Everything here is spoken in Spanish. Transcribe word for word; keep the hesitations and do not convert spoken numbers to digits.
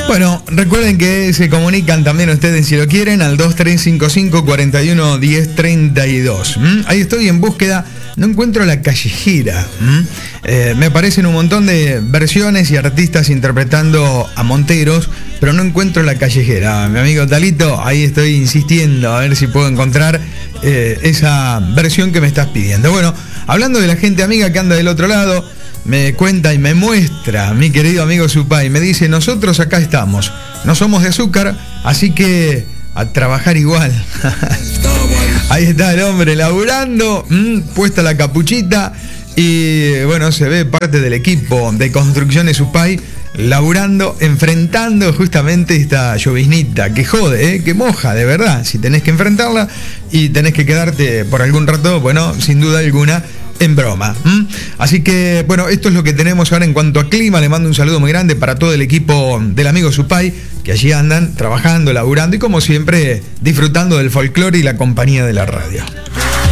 Bueno, recuerden que se comunican también ustedes si lo quieren al dos tres cinco cinco, cuatro uno, uno cero, tres dos. ¿Mm? Ahí estoy en búsqueda, no encuentro la callejera. ¿Mm? Eh, me aparecen un montón de versiones y artistas interpretando a Monteros, pero no encuentro la callejera. Mi amigo Talito, ahí estoy insistiendo a ver si puedo encontrar eh, esa versión que me estás pidiendo. Bueno, hablando de la gente amiga que anda del otro lado, me cuenta y me muestra mi querido amigo Supay. Me dice, nosotros acá estamos, no somos de azúcar, así que a trabajar igual. Ahí está el hombre laburando, mmm, puesta la capuchita y bueno, se ve parte del equipo de Construcciones Supay laburando, enfrentando justamente esta lloviznita que jode, ¿eh? Que moja, de verdad. Si tenés que enfrentarla y tenés que quedarte por algún rato, bueno, sin duda alguna, en broma. ¿Mm? Así que, bueno, esto es lo que tenemos ahora en cuanto a clima. Le mando un saludo muy grande para todo el equipo del amigo Supay, que allí andan trabajando, laburando y como siempre disfrutando del folclore y la compañía de la radio.